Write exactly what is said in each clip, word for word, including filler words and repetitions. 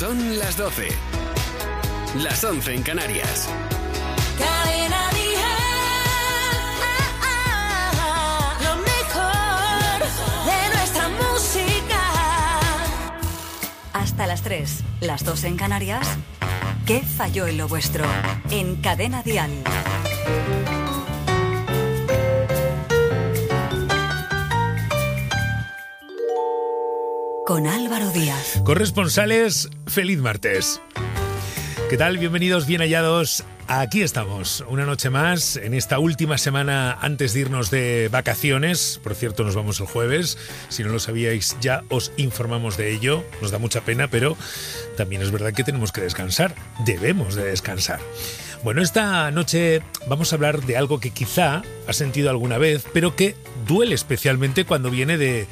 Son las doce. Las once en Canarias. Cadena Dial. Lo mejor de nuestra música. Hasta las tres, las dos en Canarias. ¿Qué falló en lo vuestro? En Cadena Dial. Con Álvaro Díaz. Corresponsales, feliz martes. ¿Qué tal? Bienvenidos, bien hallados. Aquí estamos, una noche más, en esta última semana antes de irnos de vacaciones. Por cierto, nos vamos el jueves. Si no lo sabíais, ya os informamos de ello. Nos da mucha pena, pero también es verdad que tenemos que descansar. Debemos de descansar. Bueno, esta noche vamos a hablar de algo que quizá has sentido alguna vez, pero que duele especialmente cuando viene de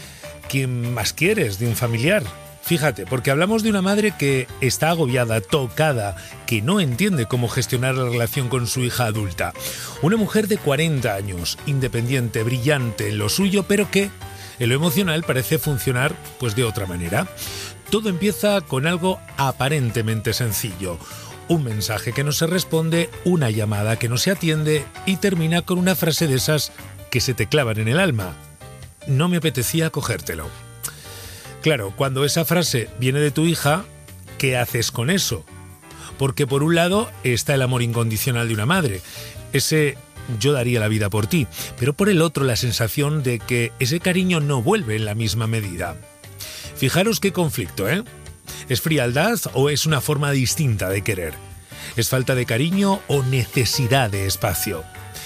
quien más quieres, de un familiar. Fíjate, porque hablamos de una madre que está agobiada, tocada, que no entiende cómo gestionar la relación con su hija adulta. Una mujer de cuarenta años, independiente, brillante en lo suyo, pero que en lo emocional parece funcionar pues de otra manera. Todo empieza con algo aparentemente sencillo. Un mensaje que no se responde, una llamada que no se atiende y termina con una frase de esas que se te clavan en el alma. No me apetecía cogértelo. Claro, cuando esa frase viene de tu hija, ¿qué haces con eso? Porque por un lado está el amor incondicional de una madre, ese yo daría la vida por ti, pero por el otro la sensación de que ese cariño no vuelve en la misma medida. Fijaros qué conflicto, ¿eh? ¿Es frialdad o es una forma distinta de querer? ¿Es falta de cariño o necesidad de espacio?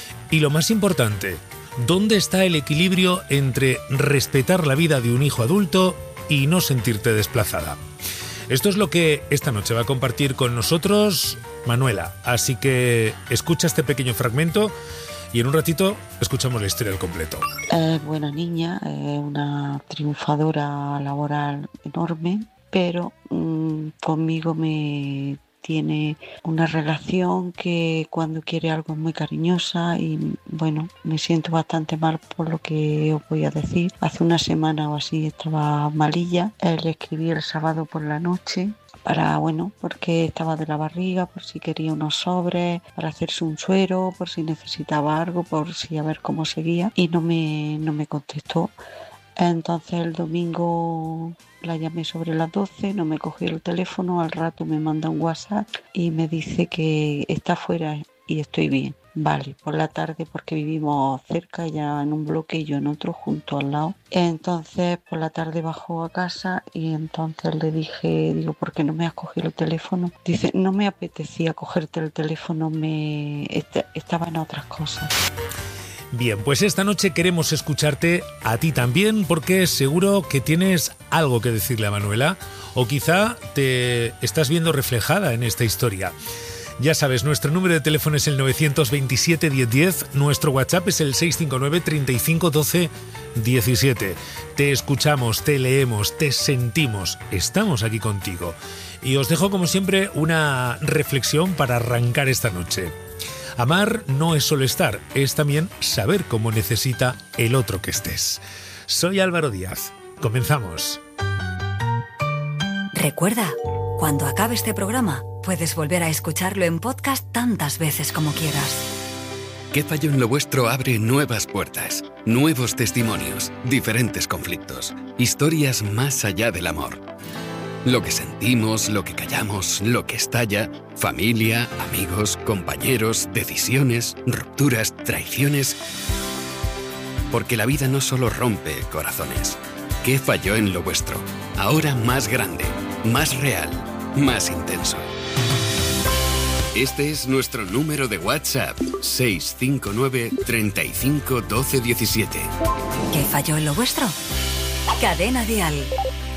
Y lo más importante, ¿dónde está el equilibrio entre respetar la vida de un hijo adulto y no sentirte desplazada? Esto es lo que esta noche va a compartir con nosotros Manuela. Así que escucha este pequeño fragmento y en un ratito escuchamos la historia al completo. Es buena niña, es una triunfadora laboral enorme, pero mmm, conmigo me tiene una relación que cuando quiere algo es muy cariñosa y bueno, me siento bastante mal por lo que os voy a decir. Hace una semana o así estaba malilla, le escribí el sábado por la noche para, bueno, porque estaba de la barriga, por si quería unos sobres, para hacerse un suero, por si necesitaba algo, por si a ver cómo seguía y no me, no me contestó. Entonces el domingo la llamé sobre las doce, no me cogió el teléfono, al rato me manda un WhatsApp y me dice que está fuera y estoy bien. Vale, por la tarde porque vivimos cerca, ella en un bloque y yo en otro, junto al lado. Entonces por la tarde bajó a casa y entonces le dije, digo, ¿por qué no me has cogido el teléfono? Dice, no me apetecía cogerte el teléfono, me est- estaba en otras cosas. Bien, pues esta noche queremos escucharte a ti también porque seguro que tienes algo que decirle a Manuela o quizá te estás viendo reflejada en esta historia. Ya sabes, nuestro número de teléfono es el nueve dos siete, diez diez, nuestro WhatsApp es el seis cinco nueve, treinta y cinco, doce, diecisiete. Te escuchamos, te leemos, te sentimos, estamos aquí contigo. Y os dejo como siempre una reflexión para arrancar esta noche. Amar no es solo estar, es también saber cómo necesita el otro que estés. Soy Álvaro Díaz. Comenzamos. Recuerda, cuando acabe este programa, puedes volver a escucharlo en podcast tantas veces como quieras. ¿Qué falló en lo vuestro? Abre nuevas puertas, nuevos testimonios, diferentes conflictos, historias más allá del amor. Lo que sentimos, lo que callamos, lo que estalla, familia, amigos, compañeros, decisiones, rupturas, traiciones. Porque la vida no solo rompe corazones. ¿Qué falló en lo vuestro? Ahora más grande, más real, más intenso. Este es nuestro número de WhatsApp, seis cinco nueve, treinta y cinco, doce, diecisiete. ¿Qué falló en lo vuestro? Cadena Dial.